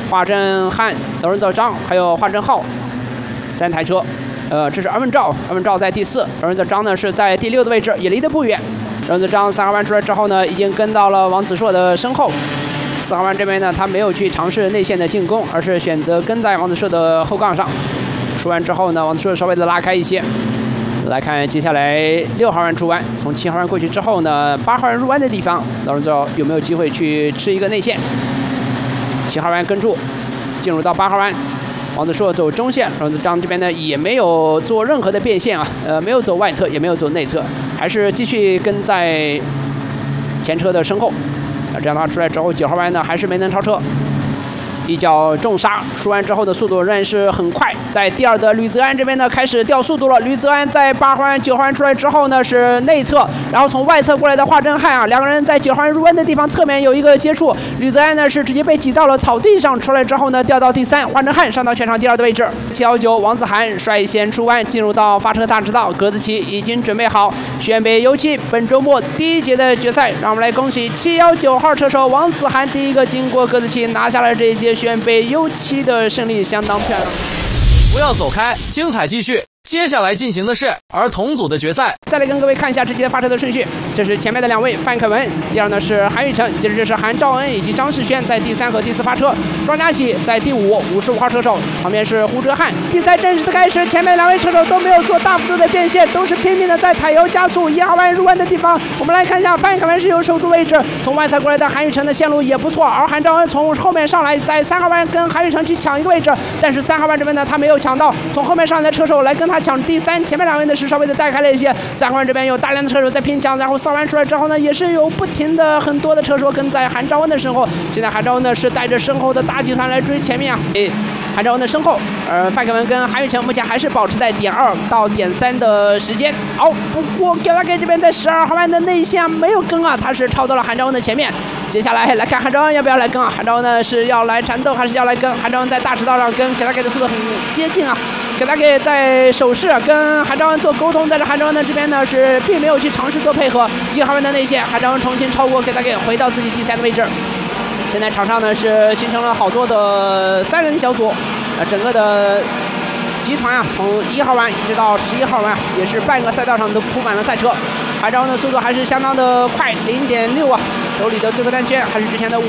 华振汉、窦仁泽章还有华振浩3台车。这是二文照在第4，窦仁泽章呢是在第6的位置，也离得不远。窦仁泽章3号弯出来之后呢，已经跟到了王子硕的身后。4号弯这边呢，他没有去尝试内线的进攻，而是选择跟在王子硕的后杠上。出弯之后呢，王子硕稍微的拉开一些。来看接下来6号弯出弯，从7号弯过去之后呢，8号弯入弯的地方，窦仁泽有没有机会去吃一个内线？7号弯跟住，进入到8号弯。王子硕走中线，窦仁泽章这边呢也没有做任何的变线啊，没有走外侧，也没有走内侧，还是继续跟在前车的身后。这样的话出来之后，9号弯呢还是没能超车，一脚重刹，出弯之后的速度仍然是很快。在第2的吕泽安这边呢开始掉速度了。吕泽安在8号弯、9号弯出来之后呢是内侧，然后从外侧过来的华振汉啊，两个人在9号弯入弯的地方侧面有一个接触，吕泽安呢是直接被挤到了草地上，出来之后呢掉到第3，华振汉上到全场第2的位置。719王子涵率先出弯，进入到发车大直道，格子旗已经准备好，宣北油漆本周末第1节的决赛，让我们来恭喜719号车手王子涵第一个经过格子旗拿下了这一届宣北油漆的胜利，相当漂亮。 不要走开，精彩继续。接下来进行的是儿童组的决赛。 再来跟各位看一下这期的发车的顺序，这是前面的2位范可文，第2呢是韩宇成，接着这是韩兆恩以及张世轩在第3和第4发车，庄家喜在第5 55号车手，旁边是胡哲瀚。比赛正式的开始，前面的2位车手都没有做大幅度的变线，都是拼命的在踩油加速。1号弯入弯的地方，我们来看一下范可文是有守住位置，从外侧过来的韩宇成的线路也不错，而韩兆恩从后面上来，在3号弯跟韩宇成去抢一个位置，但是3号弯这边呢他没有抢到，从后面上来的车手来跟他抢第3，前面2位呢是稍微的带开了一些。3号弯这边有大量的车手在拼抢，然后4号弯出来之后呢，也是有不停的很多的车手跟在韩兆恩的身后。现在韩兆恩呢是带着身后的大集团来追前面啊，韩兆恩的身后，范可文跟韩宇成目前还是保持在点2到点3的时间。好，不过 Q-Lake 这边在12号弯的内线没有跟啊，他是超到了韩兆恩的前面。接下来来看韩兆恩要不要来跟啊？韩兆恩呢是要来缠斗还是要来跟？韩兆恩在大直道上跟 Q-Lake 的速度很接近啊。Q-Lake 在手势跟韩兆恩做沟通，但是韩兆恩呢这边呢是并没有去尝试做配合。1号弯的内线，韩兆恩重新超过 Q-Lake 回到自己第3的位置。现在场上呢是形成了好多的3人小组，整个的集团啊，从1号弯一直到11号弯，也是半个赛道上都铺满了赛车。韩兆恩的速度还是相当的快，0.6啊，手里的最后单圈还是之前的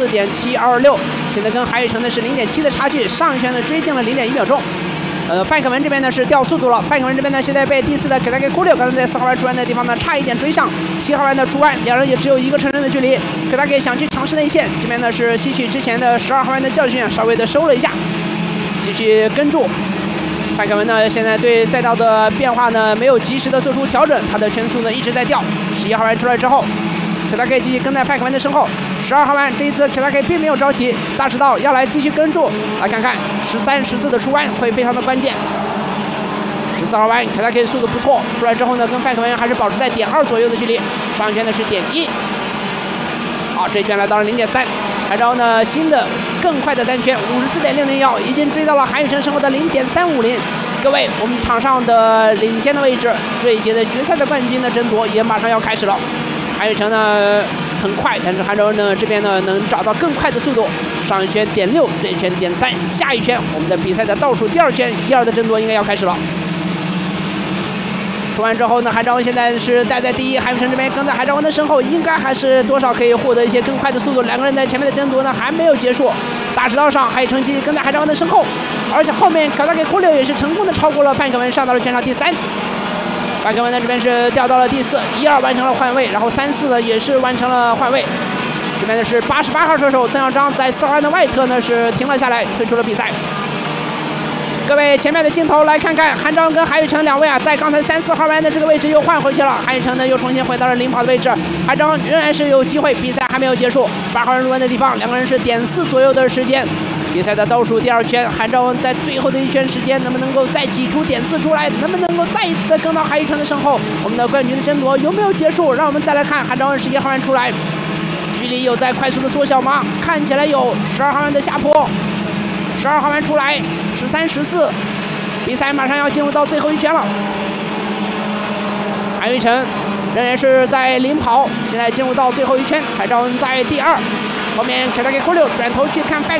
54.726，现在跟韩宇成的是0.7的差距，上一圈呢追进了0.1秒钟。范可文这边呢是掉速度了，范可文这边呢现在被第4的给他给忽略，刚才在4号弯出弯的地方呢差一点追上7号弯的出弯，两人也只有1个车身的距离，给他给想去尝试内线，这边呢是吸取之前的12号弯的教训啊，稍微的收了一下，继续跟住。范可文呢现在对赛道的变化呢没有及时的做出调整，他的圈速呢一直在掉。11号弯出来之后，给他可以继续跟在范可文的身后。12号弯这一次 Q-Lake 并没有着急，大直道要来继续跟住，来看看13、14的出弯会非常的关键。14号弯 Q-Lake 速度不错，出来之后呢跟范可文还是保持在点2左右的距离，上一圈呢是点1。好，这一圈来到了0.3，韩兆恩呢新的更快的单圈54.601，已经追到了韩宇成身后的0.350。各位，我们场上的领先的位置，这一节的决赛的冠军的争夺也马上要开始了。韩宇成呢很快，但是韩兆恩呢这边呢能找到更快的速度，上一圈点6，这一圈点3，下一圈我们的比赛的倒数第2圈1、2的争夺应该要开始了。出完之后呢，韩兆恩现在是带在第1，韩宇成这边跟在韩兆恩的身后，应该还是多少可以获得一些更快的速度。两个人在前面的争夺呢还没有结束，大直道上韩宇成继续跟在韩兆恩的身后，而且后面Q-Lake忽略也是成功的超过了范可文，上到了全场第3。范可文呢这边是掉到了第4，1、2完成了换位，然后3、4呢也是完成了换位。这边呢是88号车手曾耀章在4号弯的外侧呢是停了下来，退出了比赛。各位前面的镜头来看看，韩兆恩跟韩宇成两位啊，在刚才3、4号弯的这个位置又换回去了，韩宇成呢又重新回到了领跑的位置，韩兆恩仍然是有机会，比赛还没有结束。8号弯入弯的地方，两个人是点4左右的时间。比赛的倒数第2圈，韩兆恩在最后的一圈时间能不能够再挤出点4出来，能不能够再一次的跟到韩宇成的身后，我们的冠军的争夺有没有结束？让我们再来看韩兆恩11号弯出来，距离有在快速的缩小吗？看起来有。12号弯的下坡，12号弯出来，13、14，比赛马上要进入到最后一圈了。韩宇成仍然是在领跑，现在进入到最后一圈，韩兆恩在第2，后面给他给忽略，转头去看范。